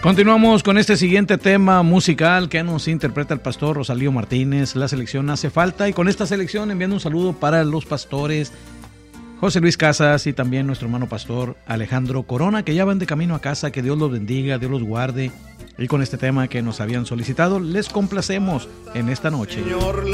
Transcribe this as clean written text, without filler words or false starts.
Continuamos con este siguiente tema musical que nos interpreta el pastor Rosalío Martínez. La selección hace falta, y con esta selección enviando un saludo para los pastores José Luis Casas y también nuestro hermano pastor Alejandro Corona, que ya van de camino a casa. Que Dios los bendiga, Dios los guarde. Y con este tema que nos habían solicitado, les complacemos en esta noche. Señor,